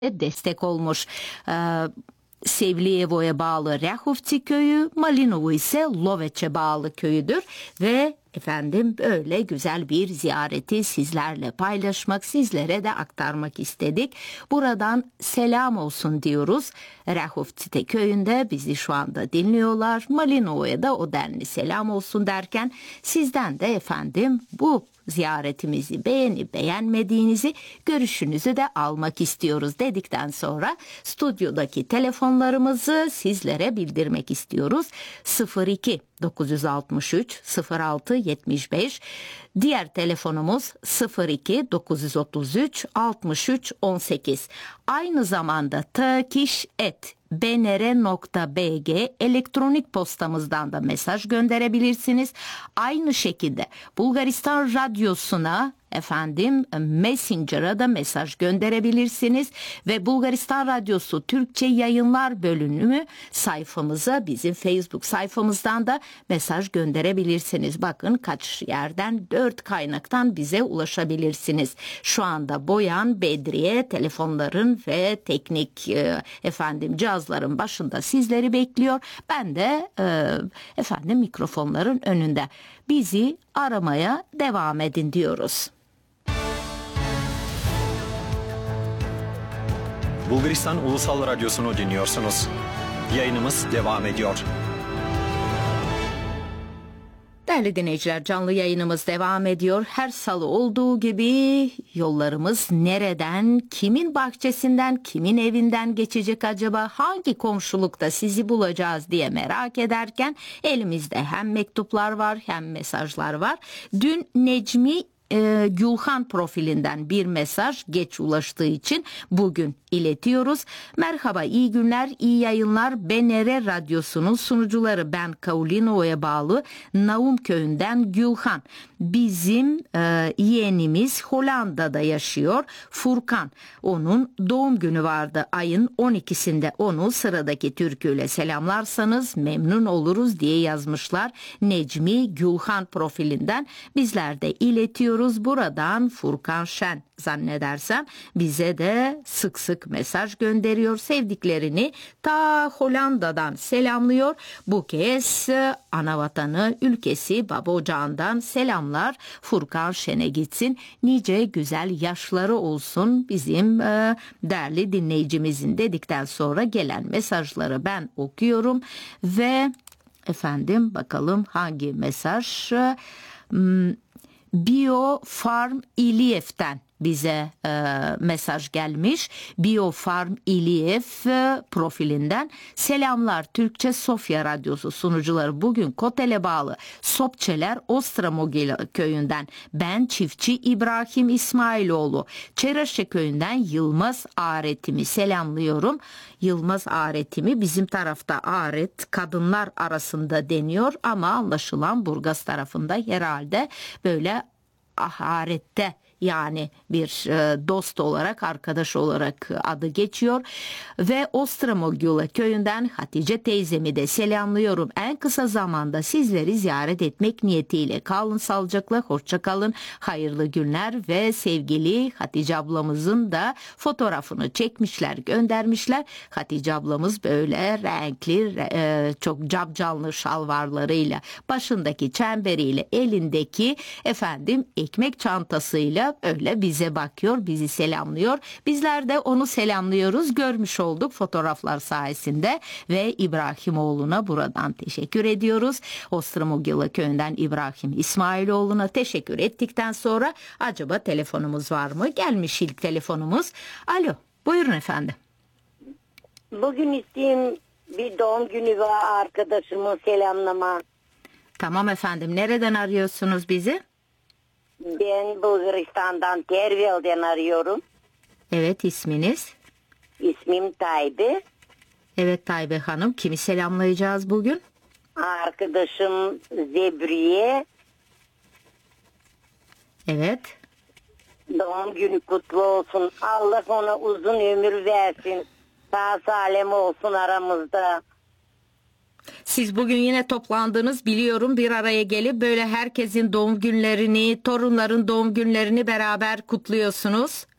destek olmuş. Sevliyevo'ya bağlı Ryahovci köyü, Malinovo ise Loveç'e bağlı köyüdür ve efendim böyle güzel bir ziyareti sizlerle paylaşmak, sizlere de aktarmak istedik. Buradan selam olsun diyoruz. Ryahovci köyünde bizi şu anda dinliyorlar. Malinovo'ya da o denli selam olsun derken sizden de efendim bu ziyaretimizi beğenip beğenmediğinizi, görüşünüzü de almak istiyoruz dedikten sonra stüdyodaki telefonlarımızı sizlere bildirmek istiyoruz. 02 963 06 75, diğer telefonumuz 02 933 63 18. Aynı zamanda takiş@bnr.bg elektronik postamızdan da mesaj gönderebilirsiniz. Aynı şekilde Bulgaristan Radyosu'na efendim Messenger'a da mesaj gönderebilirsiniz ve Bulgaristan Radyosu Türkçe Yayınlar bölümü sayfamıza, bizim Facebook sayfamızdan da mesaj gönderebilirsiniz. Bakın kaç yerden, 4 kaynaktan bize ulaşabilirsiniz. Şu anda Boyan, Bedriye telefonların ve teknik efendim cihazların başında sizleri bekliyor. Ben de efendim mikrofonların önünde. Bizi aramaya devam edin diyoruz. Bulgaristan Ulusal Radyosu'nu dinliyorsunuz. Yayınımız devam ediyor. Değerli dinleyiciler, canlı yayınımız devam ediyor. Her salı olduğu gibi yollarımız nereden, kimin bahçesinden, kimin evinden geçecek acaba, hangi komşulukta sizi bulacağız diye merak ederken elimizde hem mektuplar var hem mesajlar var. Dün Necmi Gülhan profilinden bir mesaj geç ulaştığı için bugün iletiyoruz. Merhaba, iyi günler, iyi yayınlar. BNR Radyosu'nun sunucuları, ben Kaulino'ya bağlı Naum köyünden Gülhan. Bizim yeğenimiz Hollanda'da yaşıyor, Furkan. Onun doğum günü vardı ayın 12'sinde. Onu sıradaki türküyle selamlarsanız memnun oluruz diye yazmışlar. Necmi Gülhan profilinden bizler de iletiyoruz. Buradan Furkan Şen zannedersem bize de sık sık mesaj gönderiyor. Sevdiklerini ta Hollanda'dan selamlıyor. Bu kez ana vatanı, ülkesi, baba ocağından selamlar Furkan Şen'e gitsin. Nice güzel yaşları olsun bizim değerli dinleyicimizin dedikten sonra gelen mesajları ben okuyorum ve efendim bakalım hangi mesaj? Biofarm İliyev'ten bize mesaj gelmiş. Biofarm İliyev profilinden selamlar. Türkçe Sofya Radyosu sunucuları, bugün Kotel'e bağlı Sopçeler Ostramogil köyünden ben çiftçi İbrahim İsmailoğlu, Çeraşe köyünden Yılmaz Aretimi selamlıyorum. Yılmaz Aretimi bizim tarafta aret kadınlar arasında deniyor ama anlaşılan Burgaz tarafında herhalde böyle aharette, yani bir dost olarak, arkadaş olarak adı geçiyor. Ve Ostramogula köyünden Hatice teyzemi de selamlıyorum. En kısa zamanda sizleri ziyaret etmek niyetiyle. Kalın sağlıcakla, hoşça kalın, hayırlı günler ve sevgili Hatice ablamızın da fotoğrafını çekmişler, göndermişler. Hatice ablamız böyle renkli, çok capcanlı şalvarlarıyla, başındaki çemberiyle, elindeki efendim ekmek çantasıyla öyle bize bakıyor, bizi selamlıyor. Bizler de onu selamlıyoruz. Görmüş olduk fotoğraflar sayesinde ve İbrahimoğlu'na buradan teşekkür ediyoruz. Ostramogila köyünden İbrahim İsmailoğlu'na teşekkür ettikten sonra acaba telefonumuz var mı? Gelmiş ilk telefonumuz. Alo, buyurun efendim. Bugün isteyeyim bir doğum günü var, arkadaşımı selamlama. Tamam efendim, nereden arıyorsunuz bizi? Ben Bulgaristan'dan, Tervel'den arıyorum. Evet, isminiz? İsmim Taybe. Evet Taybe Hanım, kimi selamlayacağız bugün? Arkadaşım Zebriye. Evet. Doğum günü kutlu olsun. Allah ona uzun ömür versin. Sağ salim olsun aramızda. Siz bugün yine toplandınız, biliyorum, bir araya gelip böyle herkesin doğum günlerini, torunların doğum günlerini beraber kutluyorsunuz.